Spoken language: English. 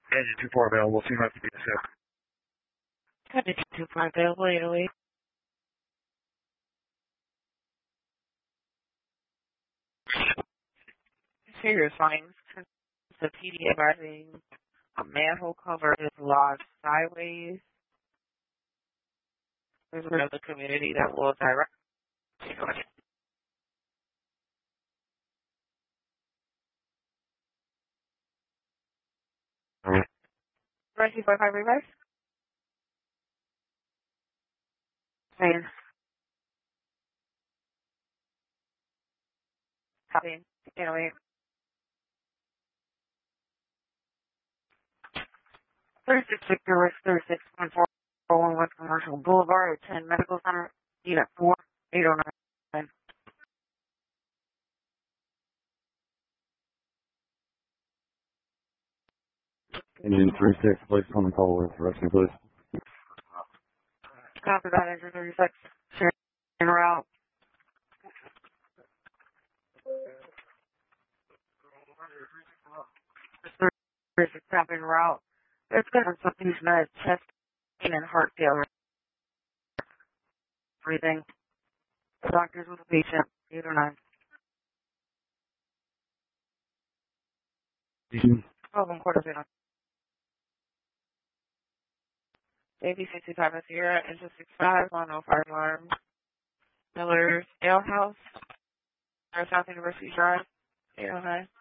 Engine 2-4 available, seem like to be a sip. Engine 2-4 available, 808. Serious findings. The PD advising a manhole cover is lodged sideways. There's another community that will direct. Right, 245 reverse. Saying, copying, 808. 36 Victor Risk 36.401 West Commercial Boulevard at 10 Medical Center, Unit 4, 809. Engine 36, place on the call with rescue, please. Copy that, Engine 36. En route. 36 copy en route. It's going to something med, chest pain and heart failure. Breathing. Doctors with a patient, 809. 12 and quarter 0. AB65 Sierra, Engine 65, 105 alarm. Miller's Ale House, South University Drive, 809.